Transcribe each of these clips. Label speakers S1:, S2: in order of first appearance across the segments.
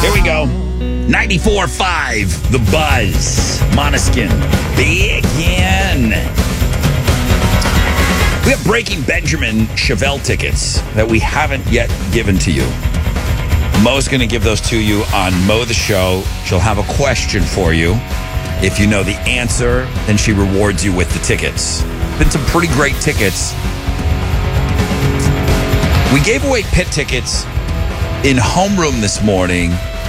S1: Here we go. 94.5, The Buzz. Måneskin. Begin. We have Breaking Benjamin Chevelle tickets that we haven't yet given to you. Mo's going to give those to you on Mo the Show. She'll have a question for you. If you know the answer, then she rewards you with the tickets. Been some pretty great tickets. We gave away pit tickets in homeroom this morning.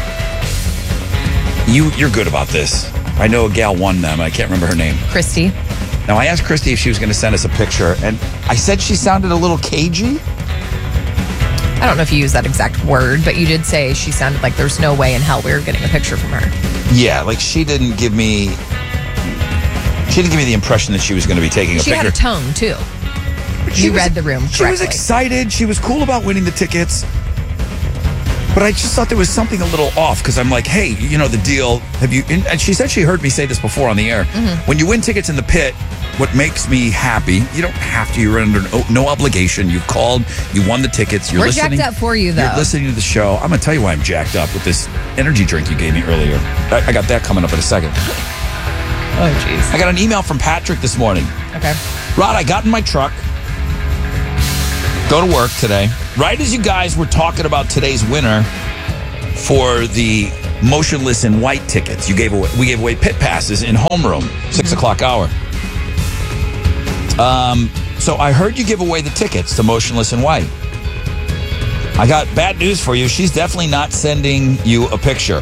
S1: You're good about this. I know a gal won them. I can't remember her name.
S2: Christy.
S1: Now, I asked Christy if she was going to send us a picture, and I said she sounded a little cagey.
S2: I don't know if you used that exact word, but you did say she sounded like there's no way in hell we were getting a picture from her.
S1: Yeah, like she didn't give me the impression that she was going to be taking a picture.
S2: She had a tone, too. You read the room correctly.
S1: She was excited. She was cool about winning the tickets. But I just thought there was something a little off because I'm like, hey, you know the deal. And she said she heard me say this before on the air. Mm-hmm. When you win tickets in the pit, what makes me happy, you don't have to. You're under no obligation. You've called. You won the tickets. We're listening.
S2: Jacked up for you, though.
S1: You're listening to the show. I'm going to tell you why I'm jacked up with this energy drink you gave me earlier. I got that coming up in a second.
S2: Oh, jeez.
S1: I got an email from Patrick this morning.
S2: Okay.
S1: Rod, I got in my truck. Go to work today. Right as you guys were talking about today's winner for the Motionless in White tickets, we gave away pit passes in homeroom, 6 o'clock hour. So I heard you give away the tickets to Motionless in White. I got bad news for you. She's definitely not sending you a picture.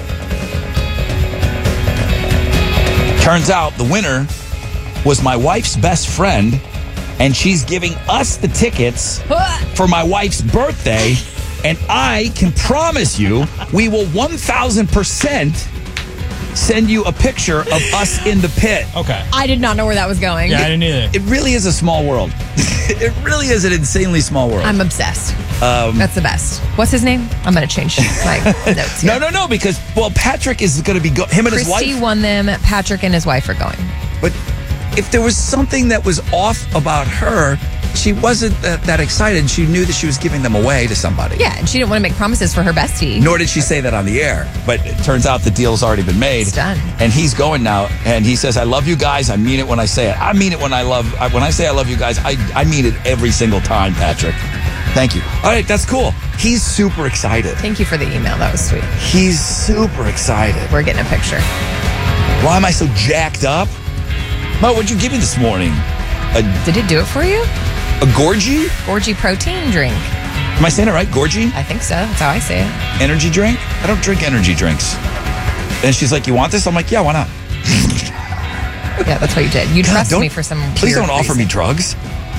S1: Turns out the winner was my wife's best friend, and she's giving us the tickets for my wife's birthday. And I can promise you, we will 1,000% send you a picture of us in the pit.
S3: Okay.
S2: I did not know where that was going.
S3: Yeah, I didn't either.
S1: It really is a small world. It really is an insanely small world.
S2: I'm obsessed. That's the best. What's his name? I'm going to change my notes here.
S1: No, because, Patrick is going to be him and his wife.
S2: Christy won them. Patrick and his wife are going.
S1: But if there was something that was off about her, she wasn't that excited. She knew that she was giving them away to somebody.
S2: Yeah, and she didn't want to make promises for her bestie.
S1: Nor did she say that on the air. But it turns out the deal's already been made.
S2: It's done.
S1: And he's going now. And he says, I love you guys. I mean it when I say it. I mean it when I say I love you guys. I mean it every single time, Patrick. Thank you. All right, that's cool. He's super excited.
S2: Thank you for the email. That was sweet.
S1: He's super excited.
S2: We're getting a picture.
S1: Why am I so jacked up? Mo, what'd you give me this morning?
S2: Did it do it for you?
S1: A Gorgie?
S2: Gorgie protein drink.
S1: Am I saying it right? Gorgie?
S2: I think so. That's how I say it.
S1: Energy drink? I don't drink energy drinks. And she's like, you want this? I'm like, yeah, why not?
S2: Yeah, that's what you did. You trust me for some
S1: Please
S2: weird
S1: don't offer me drugs.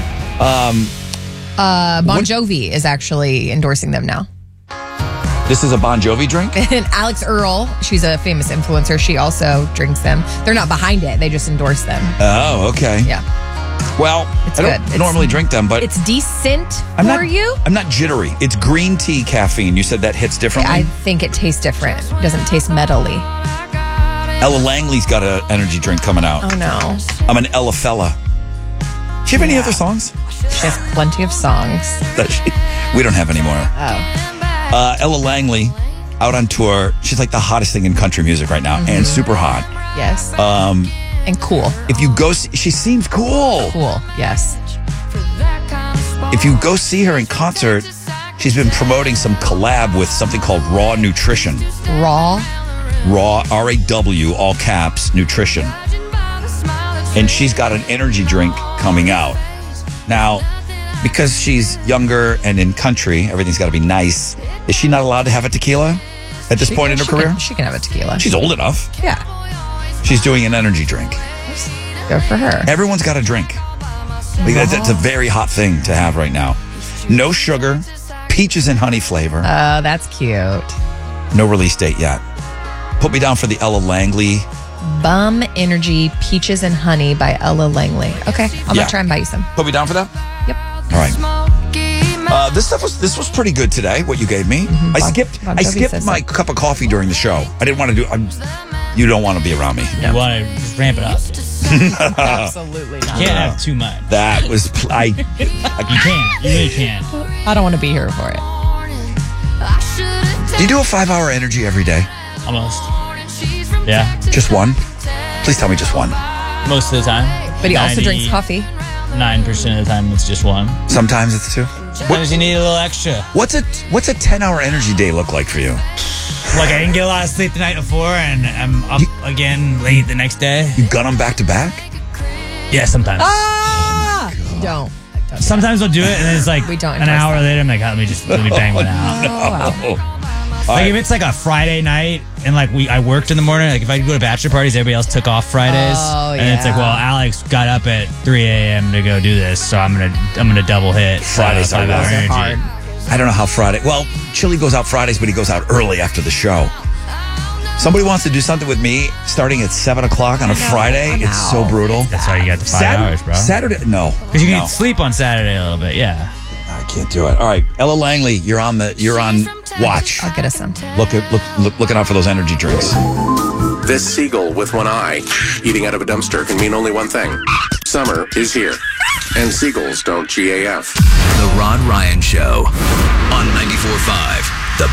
S2: Bon Jovi is actually endorsing them now.
S1: This is a Bon Jovi drink?
S2: And Alex Earl, she's a famous influencer. She also drinks them. They're not behind it. They just endorse them.
S1: Oh, okay.
S2: Yeah.
S1: Well,
S2: it's
S1: I don't normally drink them, but
S2: it's decent for you.
S1: I'm not jittery. It's green tea caffeine. You said that hits differently?
S2: I think it tastes different. It doesn't taste metally.
S1: Ella Langley's got an energy drink coming out.
S2: Oh, no.
S1: I'm an Ella fella. Do you have any other songs?
S2: She has plenty of songs.
S1: We don't have any more.
S2: Oh.
S1: Ella Langley, out on tour. She's like the hottest thing in country music right now, and super hot.
S2: Yes. And cool.
S1: If you go, she seems cool.
S2: Cool, yes.
S1: If you go see her in concert, she's been promoting some collab with something called Raw Nutrition.
S2: Raw,
S1: R-A-W, all caps, nutrition. And she's got an energy drink coming out. Now, because she's younger and in country, everything's got to be nice. Is she not allowed to have a tequila at this point in her career?
S2: She can have a tequila.
S1: She's old enough.
S2: Yeah.
S1: She's doing an energy drink.
S2: Good for her.
S1: Everyone's got a drink. Like that's a very hot thing to have right now. No sugar, peaches and honey flavor.
S2: Oh, that's cute.
S1: No release date yet. Put me down for the Ella Langley.
S2: Bum Energy Peaches and Honey by Ella Langley. Okay, I'm gonna try and buy you some.
S1: Put me down for that?
S2: Yep.
S1: All right. This was pretty good today. What you gave me.
S2: Mm-hmm.
S1: I skipped my cup of coffee during the show. I didn't want to do. You don't want to be around me.
S3: You want to ramp it up.
S2: Absolutely not.
S3: You can't have too much.
S1: That was
S3: You can't. You really can't.
S2: I don't want to be here for it.
S1: Do you do a 5-hour energy every day?
S3: Almost. Yeah.
S1: Just one? Please tell me just one.
S3: Most of the time.
S2: But he also drinks coffee.
S3: 9% of the time, it's just one.
S1: Sometimes it's two.
S3: Sometimes you need a little extra.
S1: What's a 10-hour energy day look like for you?
S3: Like, I didn't get a lot of sleep the night before, and I'm up again late the next day.
S1: You gun them back to back?
S3: Yeah, sometimes.
S2: Don't.
S3: Sometimes I'll do it, and then it's like
S2: We don't
S3: an
S2: endorse
S3: hour
S2: that.
S3: later, I'm like, let me bang one out.
S2: Oh, wow.
S3: Like, if it's like a Friday night, and like I worked in the morning, like if I go to bachelor parties, everybody else took off Fridays.
S2: Oh,
S3: and it's like,
S2: yeah.
S3: well, Alex got up at 3 a.m. to go do this, so I'm gonna double hit
S1: Fridays are
S3: 5-hour
S1: rough.
S3: energy.
S2: Hard.
S1: I don't know how Friday. Well, Chili goes out Fridays, but he goes out early after the show. Somebody wants to do something with me starting at 7 o'clock on a Friday.
S2: I know.
S1: It's so brutal.
S3: That's why you got the 5 hours, bro.
S1: Saturday, no.
S3: Because you can
S1: No.
S3: sleep on Saturday a little bit, yeah.
S1: I can't do it. All right, Ella Langley, you're on watch.
S2: I'll get us some.
S1: Looking out for those energy drinks.
S4: This seagull with one eye eating out of a dumpster can mean only one thing. Summer is here. And seagulls don't GAF.
S5: The Rod Ryan Show on 94.5 The